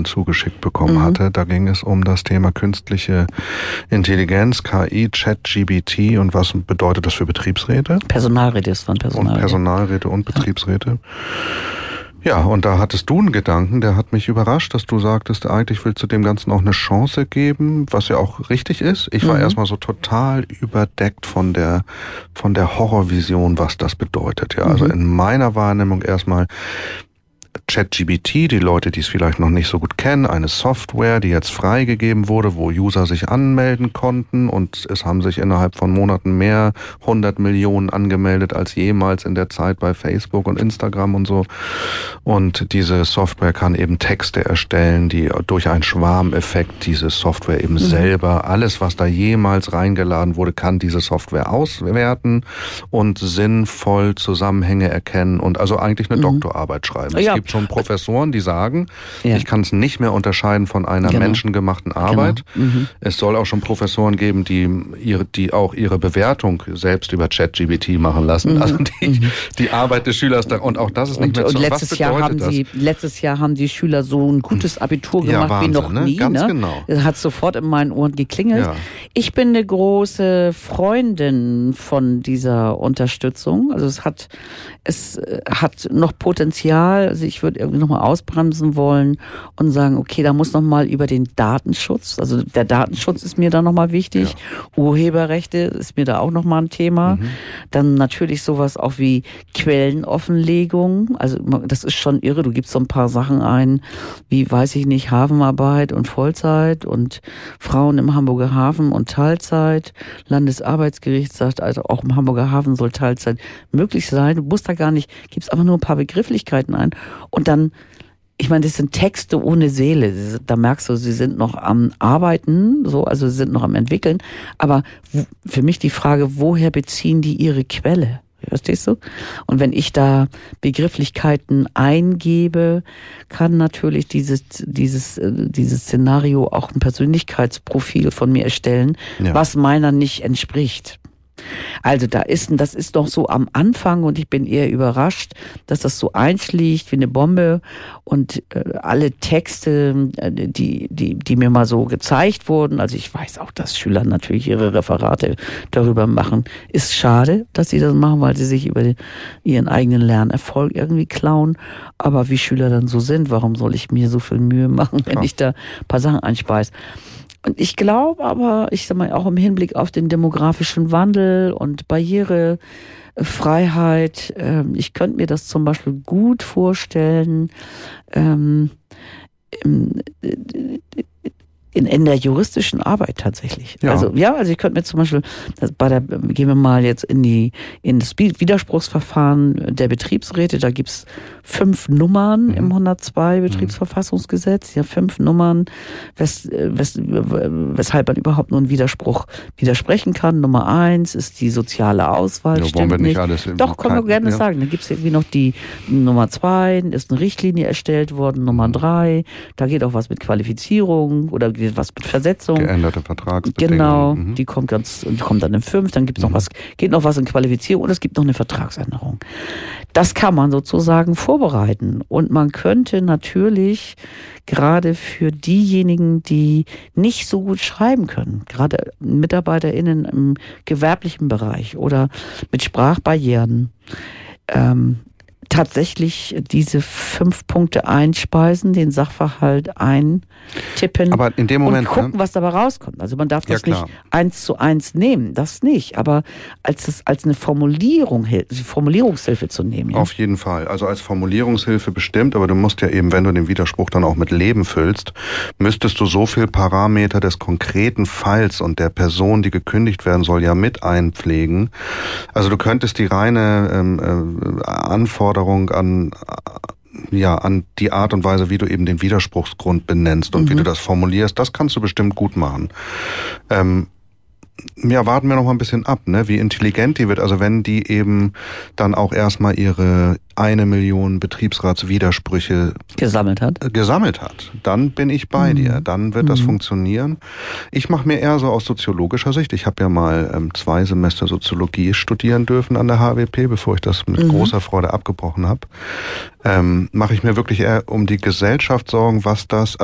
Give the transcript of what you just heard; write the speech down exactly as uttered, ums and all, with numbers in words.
zugeschickt bekommen Mhm. hatte. Da ging es um das Thema künstliche Intelligenz, K I, ChatGPT und was bedeutet das für Betriebsräte? Personalräte ist von Personalräte. Und Personalräte und Betriebsräte. Ja, und da hattest du einen Gedanken, der hat mich überrascht, dass du sagtest, eigentlich willst du dem Ganzen auch eine Chance geben, was ja auch richtig ist. Ich war Mhm. erstmal so total überdeckt von der, von der Horrorvision, was das bedeutet. Ja, also Mhm. in meiner Wahrnehmung erstmal ChatGPT, die Leute, die es vielleicht noch nicht so gut kennen, eine Software, die jetzt freigegeben wurde, wo User sich anmelden konnten und es haben sich innerhalb von Monaten mehr hundert Millionen angemeldet als jemals in der Zeit bei Facebook und Instagram und so. Und diese Software kann eben Texte erstellen, die durch einen Schwarmeffekt diese Software eben mhm. selber, alles was da jemals reingeladen wurde, kann diese Software auswerten und sinnvoll Zusammenhänge erkennen und also eigentlich eine mhm. Doktorarbeit schreiben. Ja. Es gibt schon Professoren, die sagen, ja. ich kann es nicht mehr unterscheiden von einer genau. menschengemachten Arbeit. Genau. Mhm. Es soll auch schon Professoren geben, die ihre, die auch ihre Bewertung selbst über ChatGPT machen lassen. Mhm. Also die, mhm. die Arbeit des Schülers da, und auch das ist nicht und, mehr und so. letztes Was Jahr haben das? sie letztes Jahr haben die Schüler so ein gutes Abitur Ja, gemacht Wahnsinn, wie noch ne? nie. Ganz ne? genau. Das hat sofort in meinen Ohren geklingelt. Ja. Ich bin eine große Freundin von dieser Unterstützung. Also es hat es hat noch Potenzial. Also ich würde irgendwie noch mal ausbremsen wollen und sagen, okay, da muss noch mal über den Datenschutz, also der Datenschutz ist mir da noch mal wichtig. Ja. Urheberrechte ist mir da auch noch mal ein Thema. Mhm. Dann natürlich sowas auch wie Quellenoffenlegung. Also das ist schon irre. Du gibst so ein paar Sachen ein, wie, weiß ich nicht, Hafenarbeit und Vollzeit und Frauen im Hamburger Hafen und Teilzeit. Landesarbeitsgericht sagt, also auch im Hamburger Hafen soll Teilzeit möglich sein. Du musst da gar nicht, gibst einfach nur ein paar Begrifflichkeiten ein und dann, ich meine, das sind Texte ohne Seele. Da merkst du, sie sind noch am Arbeiten, so, also sie sind noch am Entwickeln. Aber für mich die Frage, woher beziehen die ihre Quelle? Verstehst du? Und wenn ich da Begrifflichkeiten eingebe, kann natürlich dieses, dieses, dieses Szenario auch ein Persönlichkeitsprofil von mir erstellen, ja. was meiner nicht entspricht. Also da ist, das ist noch so am Anfang und ich bin eher überrascht, dass das so einschlägt wie eine Bombe und äh, alle Texte, die, die, die mir mal so gezeigt wurden, also ich weiß auch, dass Schüler natürlich ihre Referate darüber machen, ist schade, dass sie das machen, weil sie sich über den, ihren eigenen Lernerfolg irgendwie klauen, aber wie Schüler dann so sind, warum soll ich mir so viel Mühe machen, wenn ja. ich da ein paar Sachen einspeise? Und ich glaube aber, ich sag mal, auch im Hinblick auf den demografischen Wandel und Barrierefreiheit, äh, ich könnte mir das zum Beispiel gut vorstellen, ähm, im, in, in der juristischen Arbeit tatsächlich. Ja. Also ja, also ich könnte mir zum Beispiel, bei der, gehen wir mal jetzt in die in das Widerspruchsverfahren der Betriebsräte, da gibt's fünf Nummern mhm. im hundertzwei Betriebsverfassungsgesetz, ja fünf Nummern, wes, wes, weshalb man überhaupt nur einen Widerspruch widersprechen kann. Nummer eins ist die soziale Auswahl, ja, stimmt wir nicht. nicht. Alles Doch, können wir gerne ja. sagen. Dann gibt's irgendwie noch die Nummer zwei, ist eine Richtlinie erstellt worden, Nummer drei, da geht auch was mit Qualifizierung oder geht was mit Versetzung. Geänderte Vertragsbedingungen. Genau, mhm. die kommt ganz, die kommt dann in fünf, dann gibt's noch mhm. was, geht noch was in Qualifizierung und es gibt noch eine Vertragsänderung. Das kann man sozusagen vorbereiten und man könnte natürlich gerade für diejenigen, die nicht so gut schreiben können, gerade MitarbeiterInnen im gewerblichen Bereich oder mit Sprachbarrieren, ähm, tatsächlich diese fünf Punkte einspeisen, den Sachverhalt eintippen aber in dem Moment, und gucken, ne? was dabei rauskommt. Also man darf das ja, nicht eins zu eins nehmen, das nicht, aber als es als eine Formulierung, Formulierungshilfe zu nehmen. Ja? Auf jeden Fall, also als Formulierungshilfe bestimmt, aber du musst ja eben, wenn du den Widerspruch dann auch mit Leben füllst, müsstest du so viel Parameter des konkreten Falls und der Person, die gekündigt werden soll, ja mit einpflegen. Also du könntest die reine ähm, äh, Anforderung an ja an die Art und Weise, wie du eben den Widerspruchsgrund benennst und mhm. wie du das formulierst, das kannst du bestimmt gut machen. Ähm, ja, warten wir noch mal ein bisschen ab, ne, wie intelligent die wird. Also wenn die eben dann auch erstmal ihre eine Million Betriebsratswidersprüche gesammelt hat, äh, gesammelt hat, dann bin ich bei mhm. dir. Dann wird mhm. das funktionieren. Ich mache mir eher so aus soziologischer Sicht. Ich habe ja mal ähm, zwei Semester Soziologie studieren dürfen an der H W P, bevor ich das mit mhm. großer Freude abgebrochen habe. Ähm, mache ich mir wirklich eher um die Gesellschaft Sorgen, was das